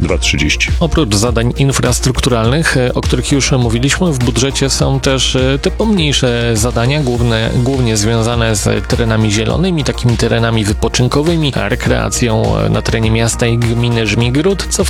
2,30. Oprócz zadań infrastrukturalnych, o których już mówiliśmy, w budżecie są też te pomniejsze zadania, głównie związane z terenami zielonymi, takimi terenami wypoczynkowymi, rekreacją na terenie miasta i gminy Żmigród, co w